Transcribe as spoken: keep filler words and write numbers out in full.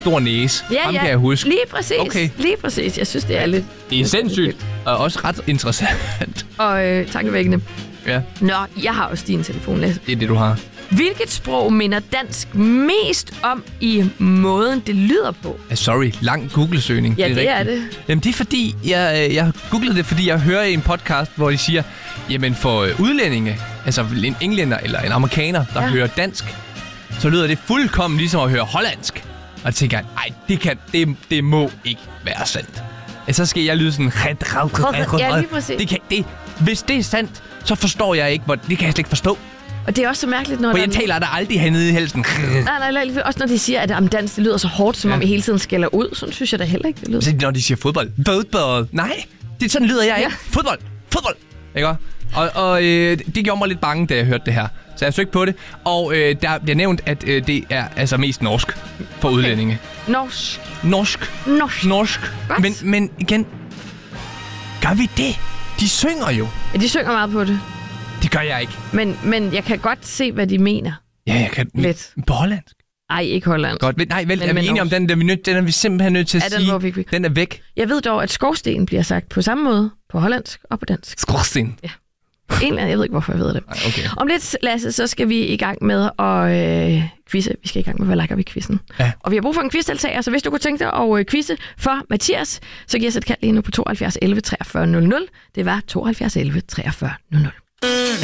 stor næse. Ja, Ham ja. kan jeg huske. Lige præcis. Okay. Lige præcis. Jeg synes, det er lidt... Det er sindssygt. Og også ret interessant. Og øh, tankevækkende. Ja, Nå, jeg har også din telefon, Lasse. det er det, du har. Hvilket sprog minder dansk mest om i måden, det lyder på? Uh, sorry, lang Google-søgning. Ja, det er, det er rigtigt. det. Jamen, det er fordi, jeg, jeg har googlet det, fordi jeg hører i en podcast, hvor de siger, jamen for øh, udlændinge, altså en englænder eller en amerikaner, der Ja. hører dansk, så lyder det fuldkommen ligesom at høre hollandsk. Og jeg tænker, ej, det, kan, det, det må ikke være sandt. Så skal jeg lyde sådan... Ja, lige præcis. Det kan, det, hvis det er sandt, så forstår jeg ikke, hvor, det kan jeg slet ikke forstå. Og det er også så mærkeligt, når For der... jeg taler der aldrig hernede i halsen. Nej, nej, nej, også når de siger, at om dans, det lyder så hårdt, som Ja. om I hele tiden skælder ud. Sådan synes jeg da heller ikke, det lyder. Så når de siger fodbold. Fodbold. Nej, det, sådan lyder jeg ikke. Ja. Fodbold. Fodbold. Ikke? Og, og øh, det gjorde mig lidt bange, da jeg hørte det her. Så jeg søgte på det. Og øh, der bliver nævnt, at øh, det er altså mest norsk for okay. udlændinge. Norsk. Norsk. Norsk. Norsk. Godt. Men, men igen, gør vi det? De synger jo. Ja, de synger meget på det. Det gør jeg ikke. Men, men jeg kan godt se, hvad de mener. Ja, jeg kan... Lidt. På hollandsk. Ej, ikke Holland. Godt. Men, nej, vel, Men er vi med enige om norsk. den? Den er vi, nødt, den er vi simpelthen nødt til at Ja, den sige. må vi ikke. Den er væk. Jeg ved dog, at skorsten bliver sagt på samme måde på hollandsk og på dansk. Skorsten. En eller anden, jeg ved ikke, hvorfor jeg ved det. Nej, okay. Om lidt, Lasse, så skal vi i gang med at øh, quizze. Vi skal i gang med, hvad lakker vi quizzen. Ja. Og vi har brug for en quizdeltager, så hvis du kunne tænke dig at øh, quizze for Mathias, så giv os et kald lige nu på tooghalvfjerds elleve treogfyrre nul nul. Det var tooghalvfjerds elleve treogfyrre nul nul.